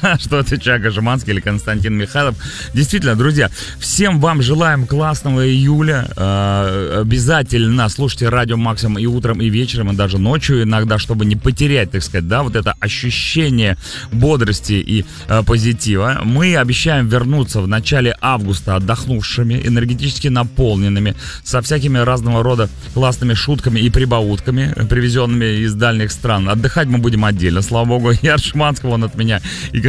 что отвечает Гажеманский или Константин Михайлов. Действительно, друзья, всем вам желаем классного июля. Обязательно слушайте радио Максимум и утром, и вечером, и даже ночью иногда, чтобы не потерять, так сказать, да, вот это ощущение бодрости и позитива. Мы обещаем вернуться в начале августа отдохнувшими, энергетически наполненными, со всякими разного рода классными шутками и прибаутками, привезенными из дальних стран. Отдыхать мы будем отдельно, слава богу. Я от Шиманского, он от меня. И